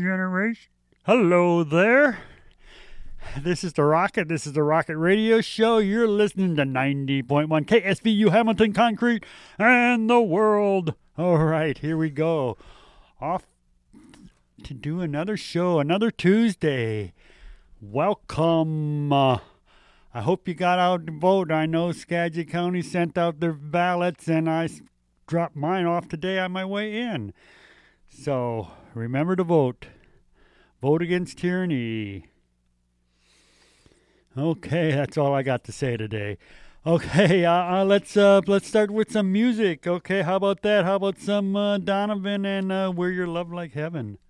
generation. Hello there. This is the Rocket. This is the Rocket Radio Show. You're listening to 90.1 KSVU Hamilton Concrete and the World. All right, here we go. Off to do another show, another Tuesday. Welcome. I hope you got out to vote. I know Skagit County sent out their ballots, and I dropped mine off today on my way in. So remember to vote. Vote against tyranny. Okay, that's all I got to say today. Okay, let's start with some music. Okay, how about that? How about some Donovan and Where Your Love Like Heaven?